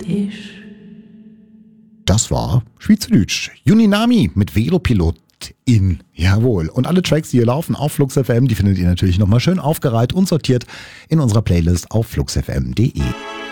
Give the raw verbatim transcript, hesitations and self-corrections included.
Schweizerdeutsch. Das war Schweizerdeutsch. Juninami mit Velopilot in. Jawohl. Und alle Tracks, die hier laufen auf Flux F M, die findet ihr natürlich nochmal schön aufgereiht und sortiert in unserer Playlist auf flux f m punkt d e.